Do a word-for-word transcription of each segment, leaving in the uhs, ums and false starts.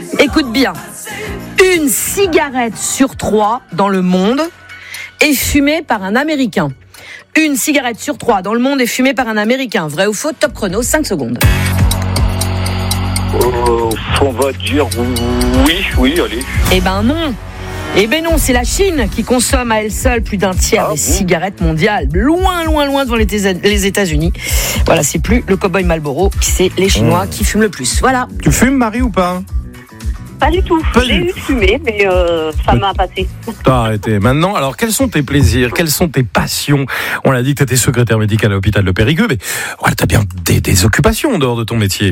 Écoute bien. Une cigarette sur trois dans le monde est fumée par un Américain. Une cigarette sur trois dans le monde est fumée par un Américain. Vrai ou faux? Top chrono, cinq secondes. Euh, on va dire oui, oui, allez. Eh ben non. Eh ben non, c'est la Chine qui consomme à elle seule plus d'un tiers ah, des bon. cigarettes mondiales. Loin, loin, loin devant les États-Unis. Voilà, c'est plus le cow-boy Marlboro, c'est les Chinois mmh. qui fument le plus. Voilà. Tu fumes, Marie, ou pas? Pas du tout. Pas J'ai du... eu de fumer, mais euh, ça m'a passé. T'as arrêté. Maintenant, alors, quels sont tes plaisirs? Quelles sont tes passions? On l'a dit que tu étais secrétaire médical à l'hôpital de Périgueux, mais voilà, t'as bien des, des occupations en dehors de ton métier.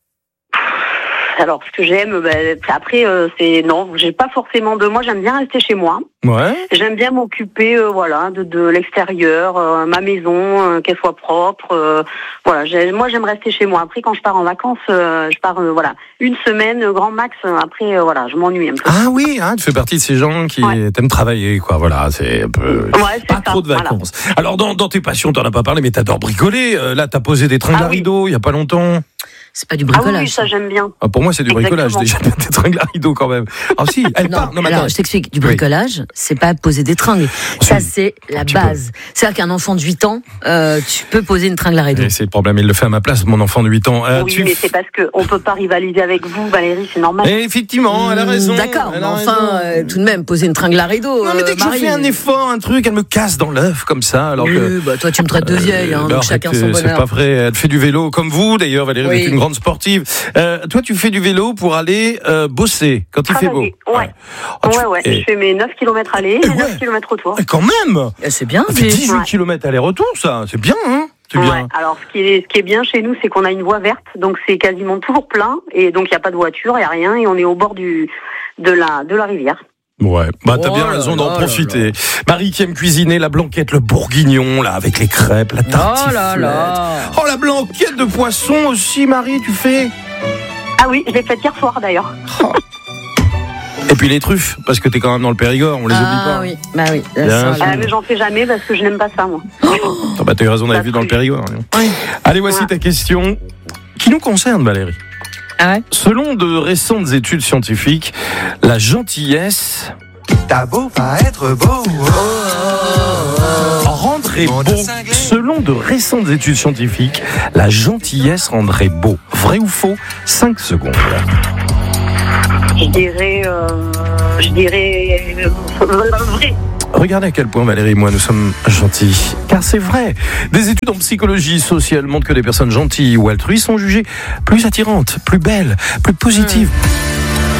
Alors, ce que j'aime, ben, après, euh, c'est non, j'ai pas forcément de. Moi, j'aime bien rester chez moi. Ouais. J'aime bien m'occuper, euh, voilà, de, de l'extérieur, euh, ma maison, euh, qu'elle soit propre. Euh, voilà, j'ai, moi, j'aime rester chez moi. Après, quand je pars en vacances, euh, je pars, euh, voilà, une semaine, euh, grand max. Euh, après, euh, voilà, je m'ennuie un peu. Ah oui, hein, tu fais partie de ces gens qui ouais. t'aiment travailler, quoi. Voilà, c'est un peu. Ouais, c'est pas ça, trop de vacances. Voilà. Alors, dans, dans tes passions, t'en as pas parlé, mais t'adores bricoler. Euh, là, t'as posé des tringles ah, à rideaux oui. il y a pas longtemps. C'est pas du bricolage. Ah oui, ça j'aime bien. Ah, pour moi, c'est du bricolage. Déjà, des tringles à rideaux quand même. Ah si, elle non, part. Non, alors, je t'explique. Du bricolage, oui. c'est pas poser des tringles. Ça, c'est la base. C'est-à-dire qu'un enfant de huit ans, euh, tu peux poser une tringle à rideaux. Et c'est le problème. Il le fait à ma place, mon enfant de huit ans. Euh, oui, tu... mais c'est parce qu'on peut pas rivaliser avec vous, Valérie, c'est normal. Et effectivement, elle a raison. Mmh, d'accord, mais enfin, euh, tout de même, poser une tringle à rideaux. Non, mais dès euh, que Marie, je fais un effort, un truc, elle me casse dans l'œuf comme ça. Alors oui, que, bah, toi, tu me traites de vieille, hein, euh, donc chacun son bonheur. C'est pas vrai. Elle fait du vélo comme vous, d'ailleurs. Valérie, oui. est une grande sportive. Euh, toi, tu fais du vélo pour aller euh, bosser quand il Travailler. fait beau. Ouais, ouais, oh, ouais. ouais. Et... Je fais mes neuf kilomètres aller et ouais. neuf kilomètres retour. Et quand même et c'est bien. Ça fait dix-huit ouais. kilomètres aller-retour, ça. C'est bien, hein c'est bien. Ouais. Alors, ce qui, est, ce qui est bien chez nous, c'est qu'on a une voie verte, donc c'est quasiment toujours plein, et donc il n'y a pas de voiture, il n'y a rien, et on est au bord du, de, la, de la rivière. Ouais, bah t'as oh bien là raison là d'en là profiter. là. Marie qui aime cuisiner la blanquette, le bourguignon, là, avec les crêpes, la tartiflette. Oh là là. Oh, la blanquette de poisson aussi, Marie, tu fais? Ah oui, je l'ai faite hier soir d'ailleurs. Oh. Et puis les truffes, parce que t'es quand même dans le Périgord, on les ah, oublie pas. Ah oui, bah oui. Ah, mais j'en fais jamais parce que je n'aime pas ça, moi. Oh, bah t'as eu raison d'aller vivre dans le Périgord. Hein. Oui. Allez, voici ouais. ta question qui nous concerne, Valérie. Ah ouais. Selon de récentes études scientifiques, la gentillesse... T'as beau pas être beau, oh, oh, oh, rendrait beau. Selon de récentes études scientifiques, la gentillesse rendrait beau. Vrai ou faux? cinq secondes. Je dirais, euh, je dirais euh, vrai. Regardez à quel point Valérie et moi nous sommes gentils. Car c'est vrai, des études en psychologie sociale montrent que des personnes gentilles ou altruistes sont jugées plus attirantes, plus belles, plus positives. Mmh.